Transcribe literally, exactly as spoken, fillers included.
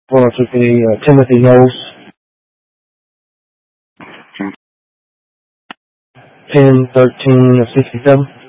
Going to be uh, Timothy Knowles. ten thirteen of sixty-seven.